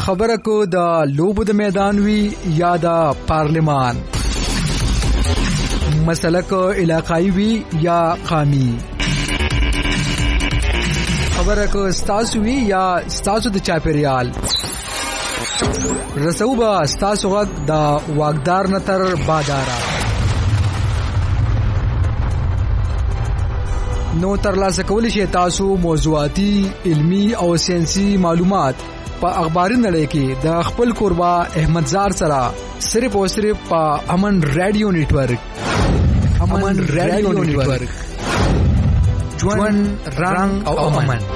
خبره کو د لوبو د میدان وی یا د پارلیمان، مسله کو علاقائی وی یا قومي، خبره کو ستاسو وی یا ستاسو د چاپیریال. رسوبه ستاسو غږ د واګدار نتر بادارا. نو ترلاسه کولی شئ تاسو موضوعاتي، علمی او ساينسي معلومات په اخباري نړۍ کې د خپل کوربا احمدزار سره صرف او صرف په امن رادیو نېټورک. امن رادیو نېټورک، ژوند رنگ او امن.